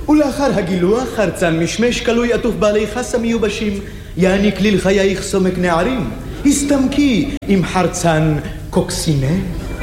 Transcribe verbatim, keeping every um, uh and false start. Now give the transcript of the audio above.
ולאחר הגילוח חרצן משמש כלוי עטוף בעלי חסה מיובשים, יעניק לי לחייך סומק נערים, הסתמקי עם חרצן קוקסינה.